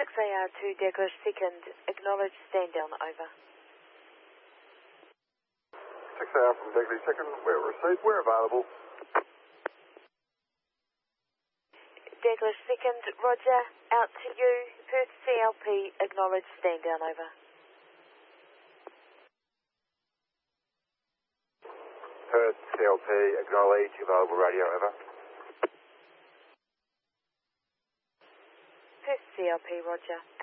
6AR to Douglas 2nd, acknowledge stand down, over. 6AR from Douglas 2nd, we're received, we're available. Douglas 2nd, roger, out to you, Perth CLP, acknowledge stand down, over. Perth CLP, acknowledge, available radio, over. Perth CLP, roger.